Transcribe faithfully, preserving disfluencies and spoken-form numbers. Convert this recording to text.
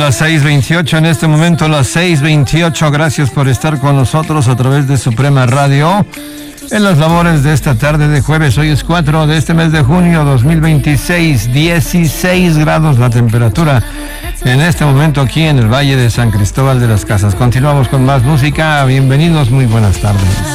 las seis veintiocho, en este momento las seis veintiocho. Gracias por estar con nosotros a través de Suprema Radio en las labores de esta tarde de jueves. Hoy es cuatro de este mes de junio dos mil veintiséis, dieciséis grados la temperatura en este momento aquí en el Valle de San Cristóbal de las Casas. Continuamos con más música. Bienvenidos, muy buenas tardes.